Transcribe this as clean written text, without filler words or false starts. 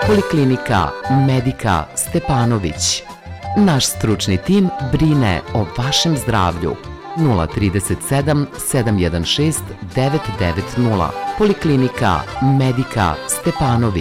Poliklinika Medika Stepanović. Naš stručni tim brine o vašem zdravlju. 037 716 990. Poliklinika Medika Stepanović.